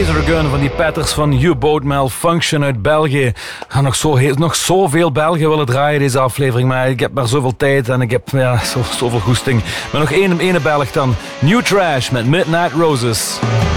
Laser Gun van die Petters van U-Boat Malfunction uit België. Ik ga nog zoveel Belgen willen draaien deze aflevering, maar ik heb maar zoveel tijd en ik heb zoveel goesting. Maar nog één Belg dan. New Trash met Midnight Roses.